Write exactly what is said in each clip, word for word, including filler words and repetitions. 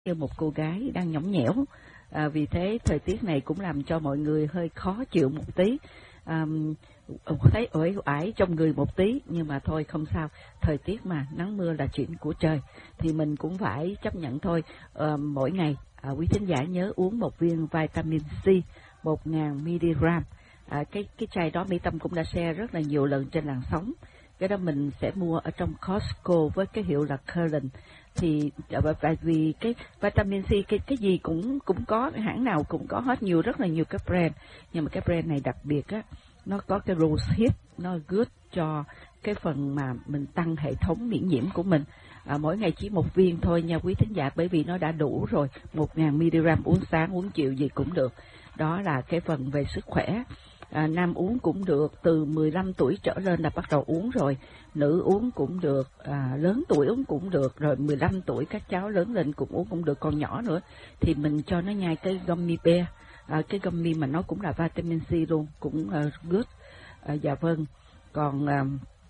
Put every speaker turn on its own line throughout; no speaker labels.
như một cô gái đang nhõng nhẽo, à, vì thế thời tiết này cũng làm cho mọi người hơi khó chịu một tí, à, thấy uể oải trong người một tí, nhưng mà thôi không sao, thời tiết mà nắng mưa là chuyện của trời thì mình cũng phải chấp nhận thôi. À, mỗi ngày à, quý thính giả nhớ uống một viên vitamin C một nghìn mi-li-gam. À, cái cái chai đó Mỹ Tâm cũng đã share rất là nhiều lần trên làn sóng. Cái đó mình sẽ mua ở trong Costco với cái hiệu là Current. Thì tại vì cái vitamin C cái cái gì cũng cũng có, hãng nào cũng có hết, nhiều rất là nhiều cái brand, nhưng mà cái brand này đặc biệt á, nó có cái rose hip, nó good cho cái phần mà mình tăng hệ thống miễn nhiễm của mình. À, mỗi ngày chỉ một viên thôi nha quý thính giả, bởi vì nó đã đủ rồi, một nghìn mi-li-gam, uống sáng uống chiều gì cũng được. Đó là cái phần về sức khỏe. À, nam uống cũng được, từ mười lăm tuổi trở lên là bắt đầu uống rồi, nữ uống cũng được, à, lớn tuổi uống cũng được, rồi mười lăm tuổi các cháu lớn lên cũng uống cũng được, còn nhỏ nữa thì mình cho nó nhai cái gummy bear, à, cái gummy mà nó cũng là vitamin C luôn, cũng uh, good. À, dạ vâng. Còn uh,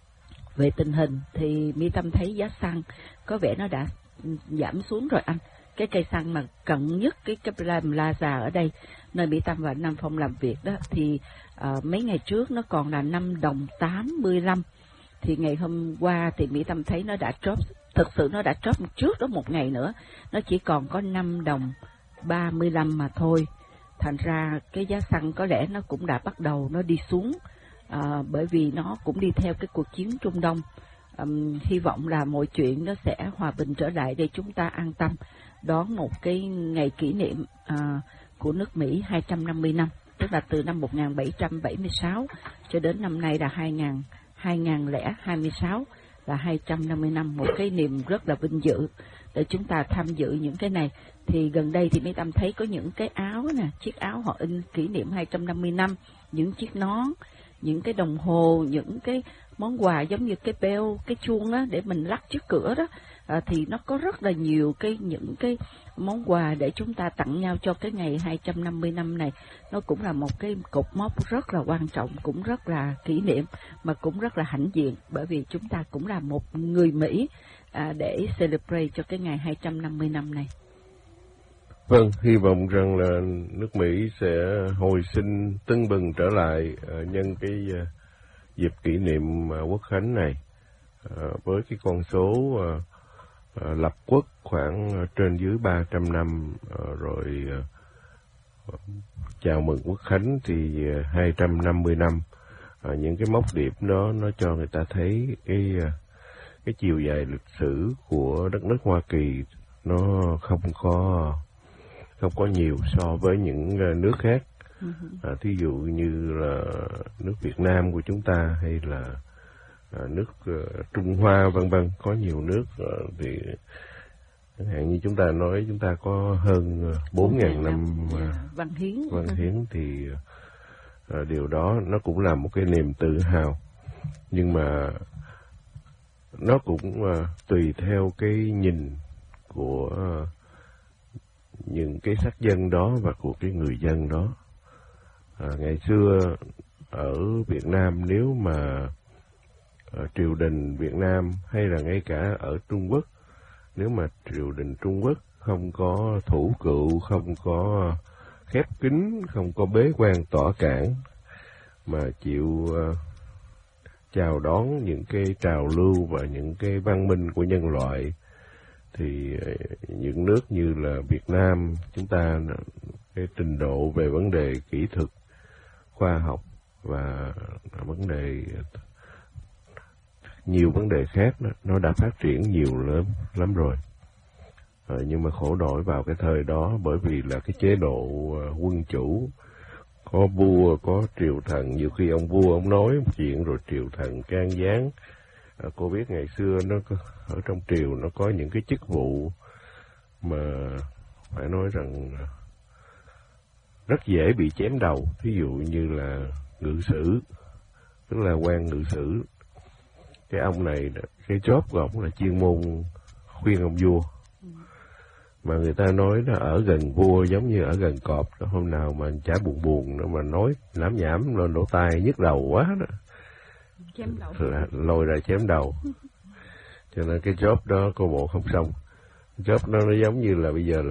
về tình hình thì Mỹ Tâm thấy giá xăng có vẻ nó đã giảm xuống rồi anh. Cái cây xăng mà cận nhất cái cái Plaza ở đây, nơi Mỹ Tâm và Nam Phong làm việc đó, thì uh, mấy ngày trước nó còn là năm đồng tám mươi lăm, thì ngày hôm qua thì Mỹ Tâm thấy nó đã drop, thực sự nó đã drop trước đó một ngày nữa, nó chỉ còn có năm đồng ba mươi lăm mà thôi. Thành ra cái giá xăng có lẽ nó cũng đã bắt đầu nó đi xuống, uh, bởi vì nó cũng đi theo cái cuộc chiến Trung Đông. Um, hy vọng là mọi chuyện nó sẽ hòa bình trở lại để chúng ta an tâm đón một cái ngày kỷ niệm uh, của nước Mỹ hai trăm năm mươi năm, tức là từ năm một nghìn bảy trăm bảy mươi sáu cho đến năm nay là hai nghìn hai lẻ hai mươi sáu, là hai trăm năm mươi năm, một cái niềm rất là vinh dự để chúng ta tham dự những cái này. Thì gần đây thì Mỹ Tâm thấy có những cái áo nè, chiếc áo họ in kỷ niệm hai trăm năm mươi năm, những chiếc nón, những cái đồng hồ, những cái món quà giống như cái bell, cái chuông đó để mình lắc trước cửa đó, à, thì nó có rất là nhiều cái những cái món quà để chúng ta tặng nhau cho cái ngày hai trăm năm mươi năm này. Nó cũng là một cái cột mốc rất là quan trọng, cũng rất là kỷ niệm, mà cũng rất là hãnh diện, bởi vì chúng ta cũng là một người Mỹ à, để celebrate cho cái ngày hai trăm năm mươi năm này.
Vâng, hy vọng rằng là nước Mỹ sẽ hồi sinh tưng bừng trở lại uh, nhân cái uh, dịp kỷ niệm uh, quốc khánh này, uh, với cái con số uh, uh, lập quốc khoảng uh, trên dưới ba trăm năm, uh, rồi uh, chào mừng quốc khánh thì uh, hai trăm năm mươi năm. Uh, những cái mốc điểm đó nó cho người ta thấy cái uh, cái chiều dài lịch sử của đất nước Hoa Kỳ nó không có không có nhiều so với những nước khác. À, thí dụ như là nước Việt Nam của chúng ta, hay là à, nước uh, Trung Hoa vân vân, có nhiều nước uh, thì chẳng hạn như chúng ta nói chúng ta có hơn bốn nghìn năm uh,
văn hiến
văn hiến thì uh, điều đó nó cũng là một cái niềm tự hào, nhưng mà nó cũng uh, tùy theo cái nhìn của uh, những cái sắc dân đó và của cái người dân đó. À, ngày xưa ở Việt Nam, nếu mà à, triều đình Việt Nam hay là ngay cả ở Trung Quốc, nếu mà triều đình Trung Quốc không có thủ cựu, không có khép kín, không có bế quan tỏa cản, mà chịu uh, chào đón những cái trào lưu và những cái văn minh của nhân loại, thì những nước như là Việt Nam chúng ta, cái trình độ về vấn đề kỹ thuật, khoa học và vấn đề nhiều vấn đề khác đó, nó đã phát triển nhiều lắm lắm rồi. À, nhưng mà khổ nổi vào cái thời đó, bởi vì là cái chế độ quân chủ, có vua có triều thần, nhiều khi ông vua ông nói một chuyện rồi triều thần can gián. À, cô biết ngày xưa nó có, ở trong triều nó có những cái chức vụ mà phải nói rằng rất dễ bị chém đầu, ví dụ như là ngự sử, tức là quan ngự sử. Cái ông này, cái job của ông là chuyên môn khuyên ông vua, mà người ta nói nó ở gần vua giống như ở gần cọp. Hôm nào mà chả buồn buồn nữa mà nói lảm nhảm lên lỗ tai nhức đầu quá đó,
chém đầu,
là lôi ra chém đầu. Cho nên cái job đó cô bộ không xong. Job nó, nó giống như là bây giờ là